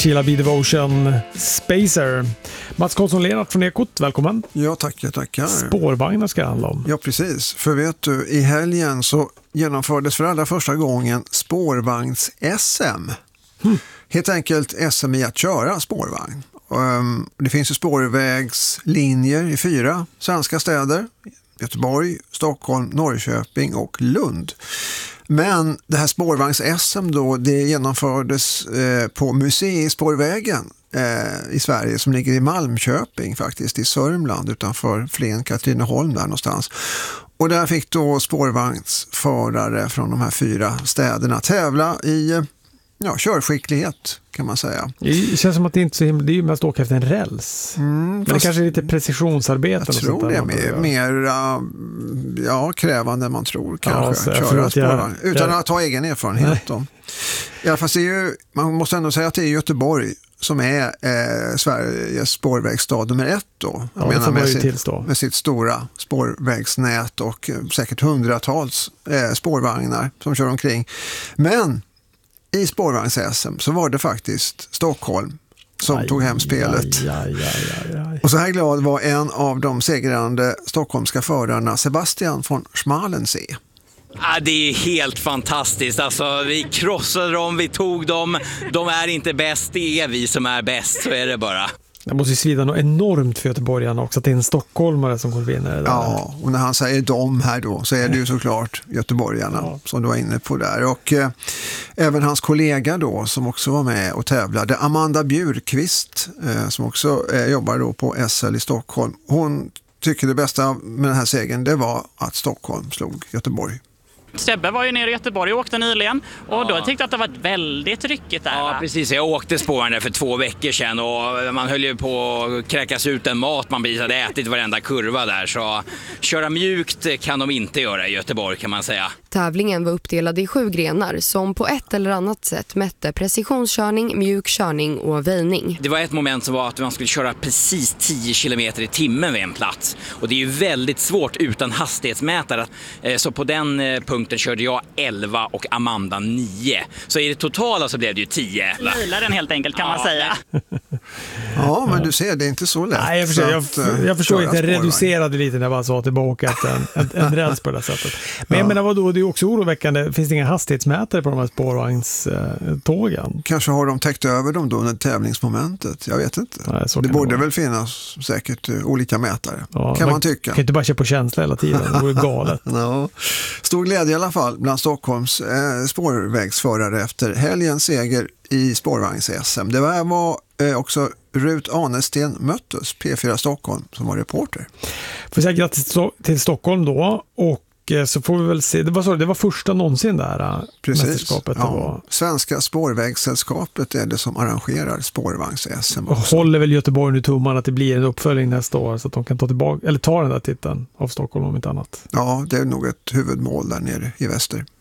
Sheila B. Devotion, Spacer. Mats Karlsson Lennart från Ekot, välkommen. Ja, tackar. Spårvagnar ska det handla om. Ja, precis. För vet du, i helgen så genomfördes för allra första gången spårvagns-SM. Helt enkelt SM i att köra spårvagn. Det finns ju spårvägslinjer i 4 svenska städer. Göteborg, Stockholm, Norrköping och Lund. Men det här spårvagns-SM då, det genomfördes på Museispårvägen i Sverige som ligger i Malmköping faktiskt, i Sörmland utanför Flen, Katrineholm där någonstans. Och där fick då spårvagnsförare från de här 4 städerna tävla i körskicklighet kan man säga. Det känns som att det inte är så himla, det är ju mest åka efter en räls. Men det kanske är lite precisionsarbete. Jag tror det är mer krävande än man tror kanske. Köra spårvagn utan att ha egen erfarenhet då. Ja, fast det är ju, man måste ändå säga att det är Göteborg som är Sveriges spårvägsstad nummer 1 då. Jag menar med sitt stora spårvägsnät och säkert hundratals spårvagnar som kör omkring. Men i spårvagns-SM så var det faktiskt Stockholm som tog hem spelet. Och så här glad var en av de segrande stockholmska förarna, Sebastian von Schmalensee. Ja, det är helt fantastiskt. Alltså, vi krossade dem, vi tog dem. De är inte bäst, det är vi som är bäst, så är det bara. Det måste ju svida något enormt för göteborgarna också, att det är en stockholmare som kommer vinna det där. Ja, och när han säger de här då så är det ju såklart göteborgarna som du var inne på där. Och även hans kollega då som också var med och tävlade, Amanda Bjurqvist som också jobbar då på SL i Stockholm. Hon tycker det bästa med den här segern det var att Stockholm slog Göteborg. Sebbe var ju nere i Göteborg och åkte nyligen och då tyckte att det var väldigt ryckigt där. Ja, precis. Jag åkte spåren för 2 veckor sedan och man höll ju på att kräkas ut en mat man precis hade ätit varenda kurva där. Så köra mjukt kan de inte göra i Göteborg kan man säga. Tävlingen var uppdelad i 7 grenar som på ett eller annat sätt mätte precisionskörning, mjuk körning och väjning. Det var ett moment som var att man skulle köra precis 10 km i timmen vid en plats. Och det är ju väldigt svårt utan hastighetsmätare. Så på den punkten körde jag 11 och Amanda 9. Så i det totala så blev det ju 10. Lilade den helt enkelt kan man säga. Ja, men du ser, det är inte så lätt. Nej, jag förstår inte, reducerade lite när jag bara sa tillbaka att en räls på det sättet. Men jag menar vadå, det är också oroväckande. Finns det inga hastighetsmätare på de här spårvagnstågen? Kanske har de täckt över dem då under tävlingsmomentet. Jag vet inte. Nej, det borde väl finnas säkert olika mätare. Ja, kan man tycka. Kan inte bara köra på känsla hela tiden. Det vore galet. Ja. Stor glädje i alla fall bland Stockholms spårvägsförare efter helgens seger i spårvagns-SM. Det var också Rut Anesten Möttes, P4 Stockholm, som var reporter. Får säga grattis till Stockholm då, och så får vi väl se, det var första någonsin där mästerskapet. Ja. Det var. Svenska spårvägssällskapet är det som arrangerar spårvagns-SM. Och håller väl Göteborg nu tumman att det blir en uppföljning nästa år så att de kan ta tillbaka, eller ta den där titeln av Stockholm om inte annat. Ja, det är nog ett huvudmål där nere i väster.